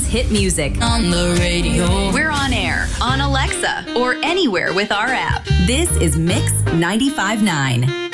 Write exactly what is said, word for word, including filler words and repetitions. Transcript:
hit music. On the radio. We're on air, on Alexa, or anywhere with our app. This is Mix ninety-five point nine.